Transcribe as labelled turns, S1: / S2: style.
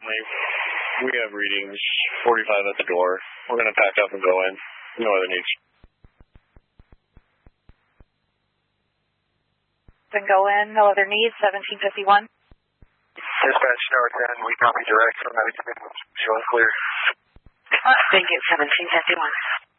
S1: We have readings, 45 at the door. We're going to pack up and go in. No other needs.
S2: Then go in, no other needs, 1751.
S1: Dispatch North End, we copy direct from Madison. Showing clear.
S2: Thank you, 1751.